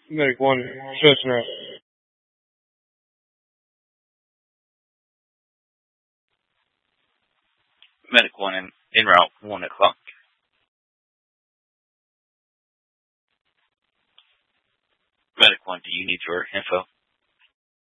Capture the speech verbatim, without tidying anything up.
Medic one, stretching out. Medic one in, in route, one o'clock. Medic one, do you need your info?